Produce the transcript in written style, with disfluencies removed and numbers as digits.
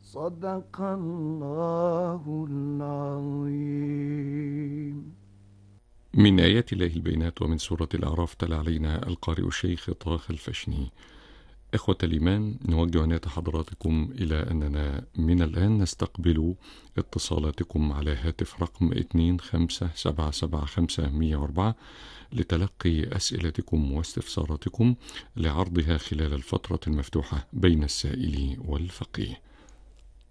صدق الله العظيم. من آيات الله البينات ومن سورة الأعراف تلا علينا القارئ الشيخ طه الفشني. إخوة الإيمان، نوجه عناية حضراتكم إلى أننا من الآن نستقبل اتصالاتكم على هاتف رقم 25775104 لتلقي أسئلتكم واستفساراتكم لعرضها خلال الفترة المفتوحة بين السائل والفقيه.